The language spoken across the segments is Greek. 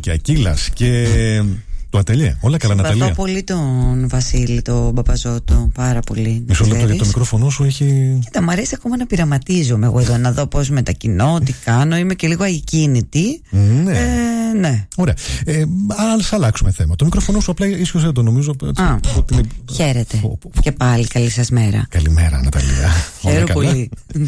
και Ακύλας και το ατελιέ. Όλα καλά, Ναταλία. Ευχαριστώ πολύ τον Βασίλη, τον Παπαζώτο. Πάρα πολύ. Μισό λεπτό, γιατί το μικρόφωνο σου έχει. Κοίτα, μου αρέσει ακόμα να πειραματίζομαι εγώ εδώ, να δω πώς μετακινώ, τι κάνω. Είμαι και λίγο ακίνητη. Ναι. Ωραία. Ας αλλάξουμε θέμα. Το μικρόφωνο σου απλά ίσως το νομίζω. Χαίρετε. Και πάλι καλή σας μέρα. Καλημέρα, Ναταλία. Χαίρομαι πολύ.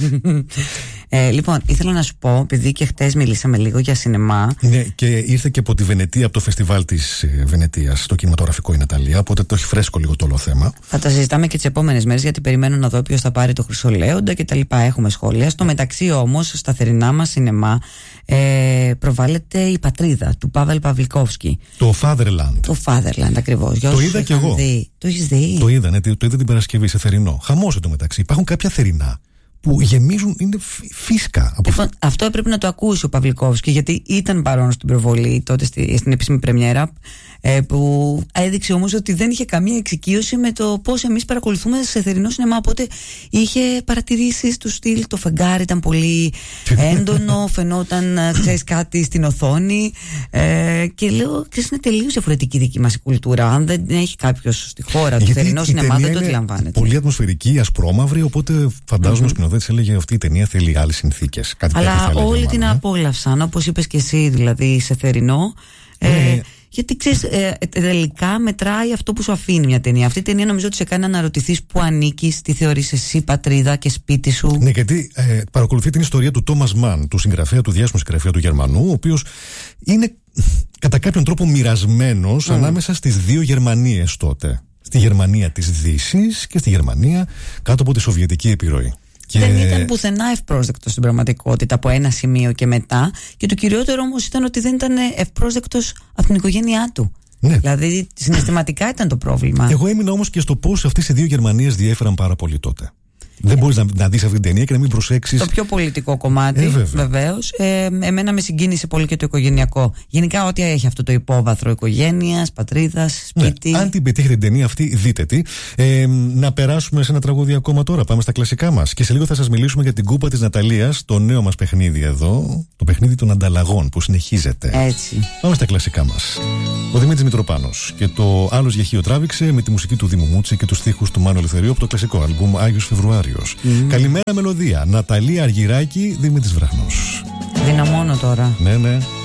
Λοιπόν, ήθελα να σου πω, επειδή και χτες μιλήσαμε λίγο για σινεμά. Ναι, και ήρθε και από τη Βενετία, από το φεστιβάλ της Βενετίας, το κινηματογραφικό η Ναταλία. Οπότε το έχει φρέσκο λίγο το όλο θέμα. Θα τα συζητάμε και τις επόμενες μέρες, γιατί περιμένω να δω ποιος θα πάρει το Χρυσολέοντα και τα λοιπά. Έχουμε σχόλια. Στο μεταξύ όμως, στα θερινά μας σινεμά, προβάλλεται η Πατρίδα του Πάβελ Παυλικόφσκι. Το Fatherland. Το Fatherland, ακριβώς. Το είδα κι εγώ. Το έχεις δει? Το είδα, ναι, το είδα την Παρασκευή σε θερινό. Χαμός εντωμεταξύ. Υπάρχουν κάποια θερινά που γεμίζουν, είναι φίσκα. Λοιπόν, αυτό έπρεπε να το ακούσει ο Παυλικόφσκι, γιατί ήταν παρόν στην προβολή τότε στην επίσημη πρεμιέρα, που έδειξε όμως ότι δεν είχε καμία εξοικείωση με το πώς εμείς παρακολουθούμε σε θερινό σινεμά. Οπότε είχε παρατηρήσεις του στυλ, το φεγγάρι ήταν πολύ έντονο, φαινόταν, ξέρεις, κάτι στην οθόνη, και λέω, ξέρεις, είναι τελείως διαφορετική δική μας η κουλτούρα. Αν δεν έχει κάποιος στη χώρα του θερινό σινεμά, δεν το αντιλαμβάνεται. Πολύ ατμοσφαιρική, ασπρόμαυρη, οπότε φαντάζομαι ο σκηνοθέτης έλεγε αυτή η ταινία θέλει άλλες συνθήκες. Αλλά όλοι την απόλαυσαν, όπως είπες και εσύ, δηλαδή σε θερινό. Γιατί ξέρεις, τελικά μετράει αυτό που σου αφήνει μια ταινία. Αυτή η ταινία νομίζω ότι σε κάνει να αναρωτηθείς πού ανήκεις, τι θεωρείς εσύ πατρίδα και σπίτι σου. Ναι, γιατί παρακολουθεί την ιστορία του Τόμας Μαν, του συγγραφέα, του διάσημου συγγραφέα του Γερμανού, ο οποίος είναι κατά κάποιον τρόπο μοιρασμένος ανάμεσα στις δύο Γερμανίες τότε. Στη Γερμανία της Δύσης και στη Γερμανία κάτω από τη Σοβιετική επιρροή. Δεν ήταν πουθενά ευπρόσδεκτος στην πραγματικότητα από ένα σημείο και μετά. Και το κυριότερο όμως ήταν ότι δεν ήταν ευπρόσδεκτος από την οικογένειά του. Ναι. Δηλαδή συναισθηματικά ήταν το πρόβλημα. Εγώ έμεινα όμως και στο πώς αυτές οι δύο Γερμανίες διέφεραν πάρα πολύ τότε. Δεν μπορείς να δεις αυτή την ταινία και να μην προσέξεις. Το πιο πολιτικό κομμάτι, βεβαίως. Εμένα με συγκίνησε πολύ και το οικογενειακό. Γενικά, ό,τι έχει αυτό το υπόβαθρο οικογένειας, πατρίδας, σπίτι. Ναι, αν την πετύχετε την ταινία αυτή, δείτε τη. Να περάσουμε σε ένα τραγούδι ακόμα τώρα. Πάμε στα κλασικά μας. Και σε λίγο θα σας μιλήσουμε για την Κούπα της Ναταλίας, το νέο μας παιχνίδι εδώ. Το παιχνίδι των ανταλλαγών που συνεχίζεται. Έτσι. Πάμε στα κλασικά μας. Ο Δημήτρης Μητροπάνος και το Άλλος Γεχείο τράβηξε με τη μουσική του Δήμου Μούτσι και τους στίχους του Μάνου Ελευθερίου από το κλασικό άλμπουμ Άγιος Φεβρουάριος. Καλημέρα μελωδία. Ναταλία Αργυράκη, Δημήτρης Βραχνός. Δυναμώνω τώρα. Ναι.